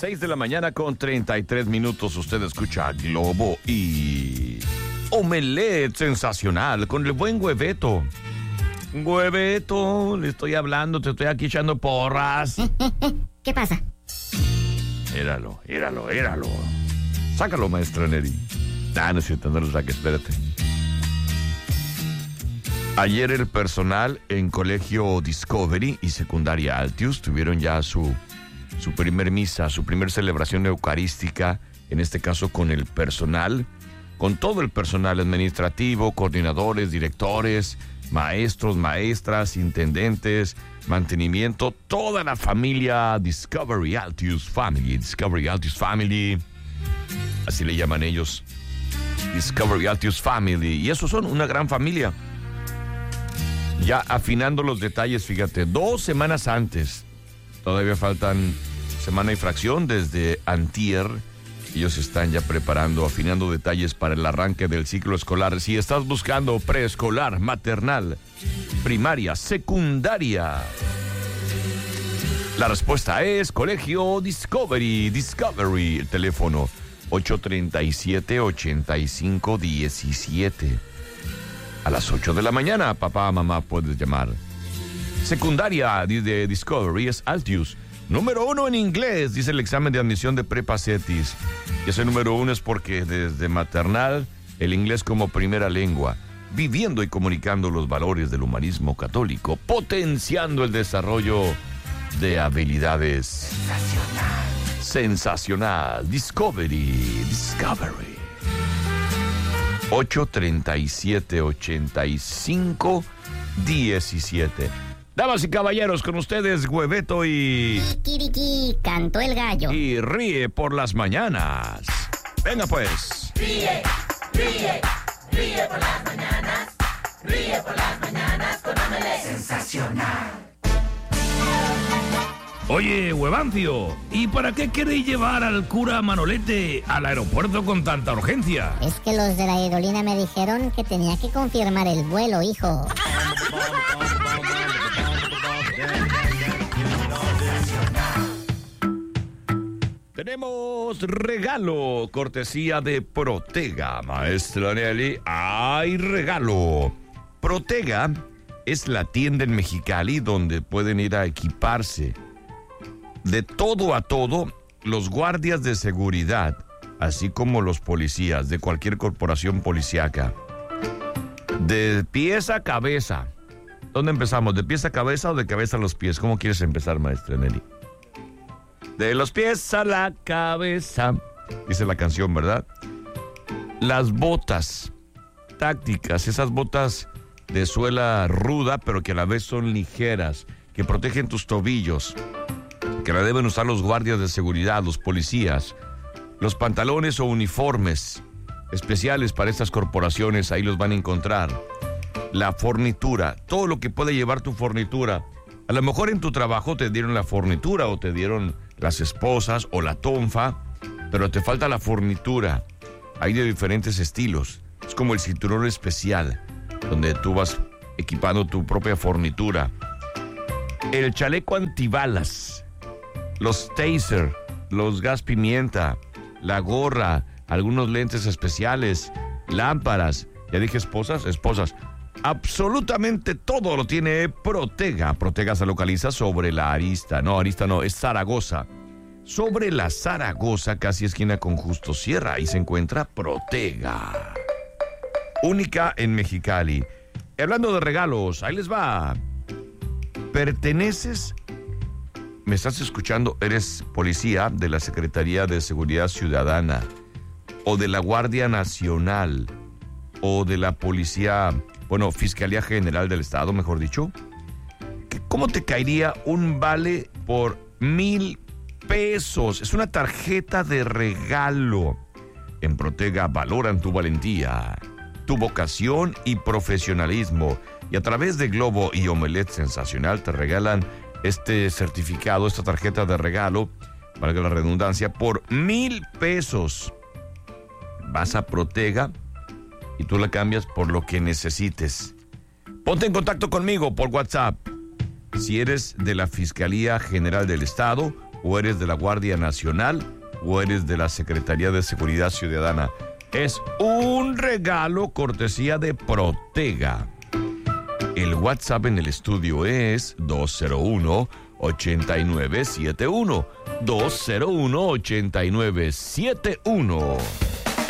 6 de la mañana con 33 minutos. Usted escucha Globo y Omelette sensacional con el buen Hueveto. Hueveto, le estoy hablando, te estoy aquí echando porras. ¿Qué pasa? Éralo. Sácalo, maestra Neri. No es cierto, no lo saques, espérate. Ayer el personal en Colegio Discovery y Secundaria Altius tuvieron ya su primer misa, su primer celebración eucarística, en este caso con el personal, con todo el personal administrativo, coordinadores, directores, maestros, maestras, intendentes, mantenimiento, toda la familia Discovery Altius Family, así le llaman ellos, Discovery Altius Family, y esos son una gran familia. Ya afinando los detalles, fíjate, 2 semanas antes, todavía faltan semana y fracción desde antier. Ellos están ya preparando, afinando detalles para el arranque del ciclo escolar. Si estás buscando preescolar, maternal, primaria, secundaria, la respuesta es Colegio Discovery. El teléfono 837-8517. A las 8 de la mañana, papá, mamá, puedes llamar. Secundaria de Discovery es Altius. Número 1 en inglés, dice el examen de admisión de Prepa CETIS. Y ese número 1 es porque desde maternal, el inglés como primera lengua, viviendo y comunicando los valores del humanismo católico, potenciando el desarrollo de habilidades. Sensacional. Discovery. 837-8517. Damas y caballeros, con ustedes, Hueveto y... Kikiriki, cantó el gallo. Y ríe por las mañanas. Venga pues. Ríe por las mañanas. Ríe por las mañanas con Omelette. Sensacional. Oye, Huevancio, ¿y para qué queréis llevar al cura Manolete al aeropuerto con tanta urgencia? Es que los de la aerolínea me dijeron que tenía que confirmar el vuelo, hijo. Tenemos regalo, cortesía de Protega, maestra Nelly. ¡Hay regalo! Protega es la tienda en Mexicali donde pueden ir a equiparse de todo a todo los guardias de seguridad, así como los policías de cualquier corporación policíaca. De pies a cabeza. ¿Dónde empezamos? ¿De pies a cabeza o de cabeza a los pies? ¿Cómo quieres empezar, maestra Nelly? De los pies a la cabeza, dice la canción, ¿verdad? Las botas tácticas, esas botas de suela ruda, pero que a la vez son ligeras, que protegen tus tobillos, que la deben usar los guardias de seguridad, los policías. Los pantalones o uniformes especiales para estas corporaciones, ahí los van a encontrar. La fornitura, todo lo que puede llevar tu fornitura. A lo mejor en tu trabajo te dieron la fornitura o te dieron las esposas o la tonfa, pero te falta la fornitura. Hay de diferentes estilos. Es como el cinturón especial, donde tú vas equipando tu propia fornitura. El chaleco antibalas, los taser, los gas pimienta, la gorra, algunos lentes especiales, lámparas. Ya dije esposas. Absolutamente todo lo tiene Protega. Protega se localiza sobre la Arista no, es Zaragoza. Sobre la Zaragoza, casi esquina con Justo Sierra, ahí se encuentra Protega. Única en Mexicali. Y hablando de regalos, ahí les va. ¿Perteneces? ¿Me estás escuchando? ¿Eres policía de la Secretaría de Seguridad Ciudadana? ¿O de la Guardia Nacional? ¿O de la Policía... Fiscalía General del Estado, mejor dicho? ¿Cómo te caería un vale por 1,000 pesos? Es una tarjeta de regalo. En Protega valoran tu valentía, tu vocación y profesionalismo. Y a través de Globo y Omelette Sensacional te regalan este certificado, esta tarjeta de regalo, valga la redundancia, por 1,000 pesos. Vas a Protega y tú la cambias por lo que necesites. Ponte en contacto conmigo por WhatsApp. Si eres de la Fiscalía General del Estado o eres de la Guardia Nacional, o eres de la Secretaría de Seguridad Ciudadana. Es un regalo cortesía de Protega. El WhatsApp en el estudio es 201-8971. 201-8971.